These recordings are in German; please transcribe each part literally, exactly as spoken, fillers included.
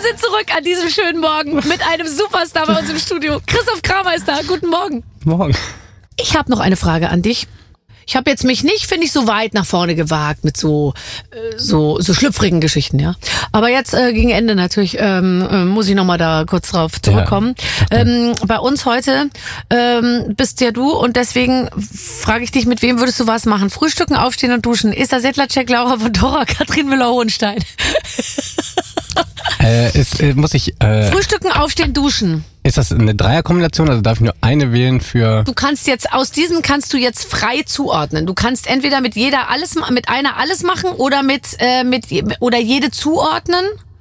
sind zurück an diesem schönen Morgen mit einem Superstar bei uns im Studio. Christoph Kramer ist da. Guten Morgen. Morgen. Ich habe noch eine Frage an dich. Ich habe jetzt mich nicht, finde ich, so weit nach vorne gewagt mit so äh, so so schlüpfrigen Geschichten, ja. Aber jetzt äh, gegen Ende natürlich ähm, äh, muss ich nochmal da kurz drauf zurückkommen. Ja. Ähm, bei uns heute ähm, bist ja du und deswegen frage ich dich, mit wem würdest du was machen? Frühstücken, aufstehen und duschen. Esther Sedlacek, Laura von Tora, Katrin Müller-Hohenstein. Äh, ist, äh, muss ich... Äh, Frühstücken, aufstehen, duschen. Ist das eine Dreierkombination? Also darf ich nur eine wählen für... Du kannst jetzt, aus diesen kannst du jetzt frei zuordnen. Du kannst entweder mit jeder alles, mit einer alles machen oder mit, äh, mit, oder jede zuordnen.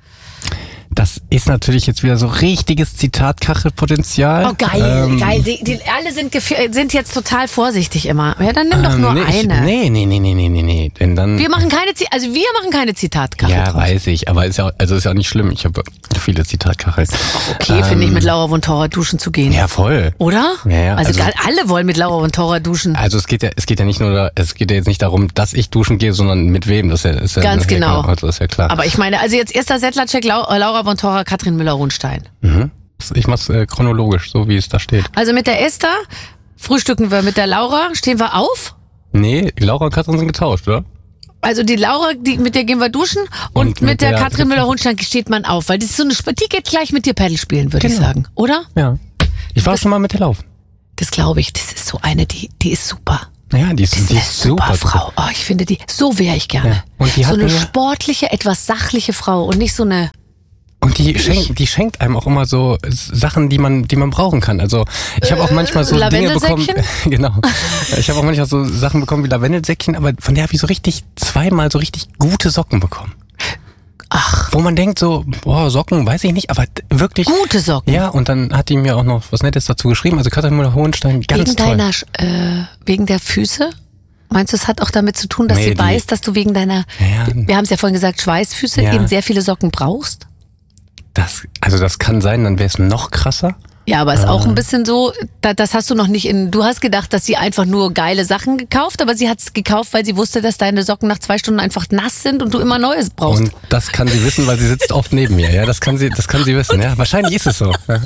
Das ist natürlich jetzt wieder so richtiges Zitatkachelpotenzial. Oh, geil, ähm, geil. Die, die, alle sind, sind jetzt total vorsichtig immer. Ja, dann nimm doch ähm, nur nee, eine. Ich, nee, nee, nee, nee, nee, nee, nee. Denn dann, wir machen keine, also wir machen keine Zitatkachel. Ja, draus. weiß ich. Aber ist ja, also ist ja auch nicht schlimm. Ich habe viele Zitatkacheln. Okay, ähm, finde ich, mit Laura von Tora duschen zu gehen. Ja, voll. Oder? Ja, ja. Also, Also, alle wollen mit Laura von Tora duschen. also es geht ja, es geht ja nicht nur, da, es geht ja jetzt nicht darum, dass ich duschen gehe, sondern mit wem. Das ist ja, ist ja, Ganz genau. Ja, also ist ja klar. Aber ich meine, also jetzt Esther Sedlacek, Laura von Tora, Katrin Müller-Hohenstein. Mhm. Ich mach's äh, chronologisch, so wie es da steht. Also mit der Esther frühstücken wir, mit der Laura stehen wir auf. Nee, Laura und Katrin sind getauscht, oder? Also die Laura, die, mit der gehen wir duschen und, und mit, mit der, der Katrin Müller-Hohenstein steht man auf, weil das ist so eine, die geht gleich mit dir Paddle spielen, würde genau. ich sagen, oder? Ja. Ich war das, schon mal mit der laufen. Das glaube ich, das ist so eine, die, die ist super. Ja, die ist, das die ist ist eine super, super Frau. Oh, ich finde die, so wäre ich gerne. Ja. Und die so hat eine mir, sportliche, etwas sachliche Frau und nicht so eine... Und die schenkt, die schenkt einem auch immer so Sachen, die man, die man brauchen kann. Also ich habe auch manchmal so Dinge bekommen. Genau. Ich habe auch manchmal so Sachen bekommen wie Lavendelsäckchen, aber von der habe ich so richtig zweimal so richtig gute Socken bekommen. Ach. Wo man denkt so, boah, Socken, weiß ich nicht, aber wirklich. Gute Socken. Ja, und dann hat die mir auch noch was Nettes dazu geschrieben. Also Katrin Müller-Hohenstein, ganz wegen toll. Deiner, äh, wegen der Füße? Meinst du, es hat auch damit zu tun, dass nee, sie die, weiß, dass du wegen deiner, ja, wir haben es ja vorhin gesagt, Schweißfüße ja. eben sehr viele Socken brauchst? Das, also das kann sein, dann wäre es noch krasser. Ja, aber ist äh. auch ein bisschen so, da, das hast du noch nicht in, du hast gedacht, dass sie einfach nur geile Sachen gekauft, aber sie hat es gekauft, weil sie wusste, dass deine Socken nach zwei Stunden einfach nass sind und du immer Neues brauchst. Und das kann sie wissen, weil sie sitzt oft neben mir. Ja, das kann sie, das kann sie wissen. Ja, wahrscheinlich ist es so. Ja.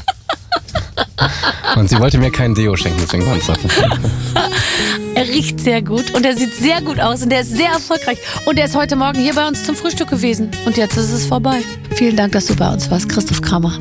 Und sie wollte mir keinen Deo schenken, deswegen war es offen. Er riecht sehr gut und er sieht sehr gut aus und er ist sehr erfolgreich. Und er ist heute Morgen hier bei uns zum Frühstück gewesen. Und jetzt ist es vorbei. Vielen Dank, dass du bei uns warst, Christoph Kramer.